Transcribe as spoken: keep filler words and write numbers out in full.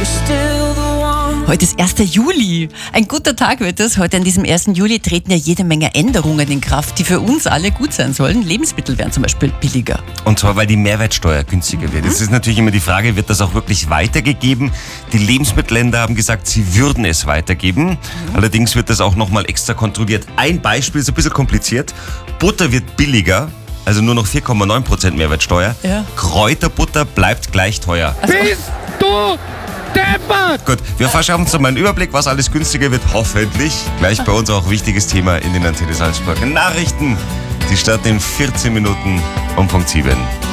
Heute ist erster Juli. Ein guter Tag wird es. Heute an diesem ersten Juli treten ja jede Menge Änderungen in Kraft, die für uns alle gut sein sollen. Lebensmittel werden zum Beispiel billiger. Und zwar, weil die Mehrwertsteuer günstiger wird. Es ist natürlich immer die Frage, wird das auch wirklich weitergegeben? Die Lebensmittelländer haben gesagt, sie würden es weitergeben. Mhm. Allerdings wird das auch nochmal extra kontrolliert. Ein Beispiel ist ein bisschen kompliziert. Butter wird billiger. Also nur noch vier Komma neun Prozent Mehrwertsteuer. Ja. Kräuterbutter bleibt gleich teuer. Also, Bist du deppert? Gut, wir verschaffen uns mal einen Überblick, was alles günstiger wird, hoffentlich. Gleich bei uns auch ein wichtiges Thema in den Antenne Salzburg. Nachrichten, die starten in vierzehn Minuten um Punkt sieben.